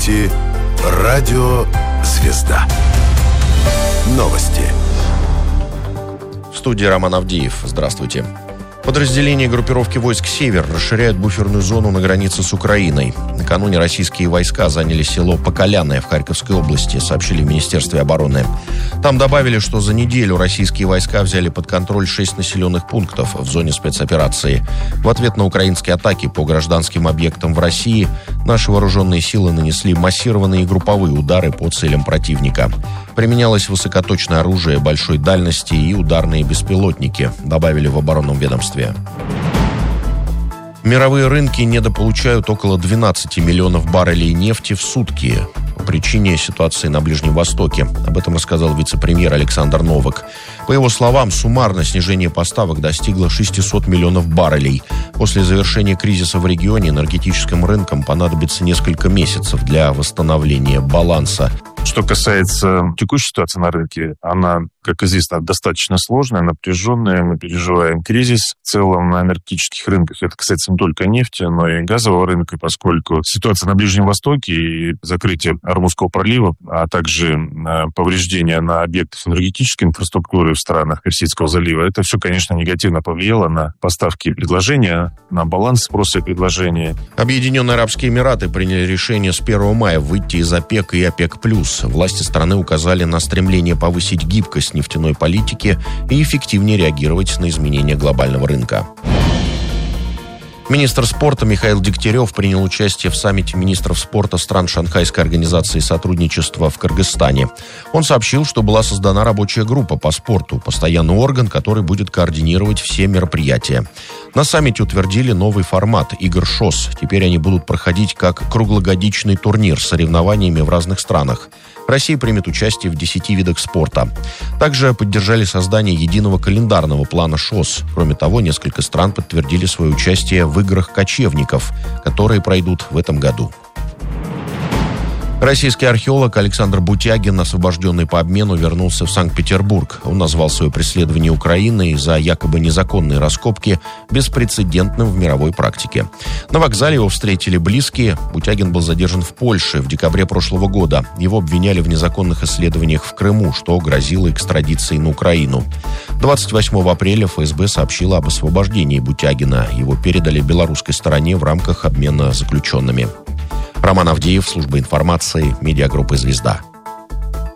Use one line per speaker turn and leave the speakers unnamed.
слушаете «Радио Звезда». Новости.
В студии Роман Авдеев. Здравствуйте. Подразделения группировки войск «Север» расширяют буферную зону на границе с Украиной. Накануне российские войска заняли село Поколяное в Харьковской области, сообщили в Министерстве обороны. Там добавили, что за неделю российские войска взяли под контроль 6 населенных пунктов в зоне спецоперации. В ответ на украинские атаки по гражданским объектам в России наши вооруженные силы нанесли массированные групповые удары по целям противника. Применялось высокоточное оружие большой дальности и ударные беспилотники, добавили в оборонном ведомстве. Мировые рынки недополучают около 12 миллионов баррелей нефти в сутки по причине ситуации на Ближнем Востоке. Об этом рассказал вице-премьер Александр Новак. По его словам, суммарно снижение поставок достигло 600 миллионов баррелей. После завершения кризиса в регионе энергетическим рынкам понадобится несколько месяцев для восстановления баланса.
Что касается текущей ситуации на рынке, она, как известно, достаточно сложная, напряженная. Мы переживаем кризис в целом на энергетических рынках. Это касается не только нефти, но и газового рынка, поскольку ситуация на Ближнем Востоке и закрытие Ормузского пролива, а также повреждения на объектах энергетической инфраструктуры в странах Персидского залива, это все, конечно, негативно повлияло на поставки и предложения, на баланс спроса и предложения.
Объединенные Арабские Эмираты приняли решение с 1 мая выйти из ОПЕК и ОПЕК+. Власти страны указали на стремление повысить гибкость нефтяной политики и эффективнее реагировать на изменения глобального рынка. Министр спорта Михаил Дегтярев принял участие в саммите министров спорта стран Шанхайской организации сотрудничества в Кыргызстане. Он сообщил, что была создана рабочая группа по спорту, постоянный орган, который будет координировать все мероприятия. На саммите утвердили новый формат игр ШОС. Теперь они будут проходить как круглогодичный турнир с соревнованиями в разных странах. Россия примет участие в 10 видах спорта. Также поддержали создание единого календарного плана ШОС. Кроме того, несколько стран подтвердили свое участие в играх кочевников, которые пройдут в этом году. Российский археолог Александр Бутягин, освобожденный по обмену, вернулся в Санкт-Петербург. Он назвал свое преследование Украины за якобы незаконные раскопки беспрецедентным в мировой практике. На вокзале его встретили близкие. Бутягин был задержан в Польше в декабре прошлого года. Его обвиняли в незаконных исследованиях в Крыму, что грозило экстрадицией на Украину. 28 апреля ФСБ сообщила об освобождении Бутягина. Его передали белорусской стороне в рамках обмена заключенными. Роман Авдеев, служба информации, медиагруппы «Звезда».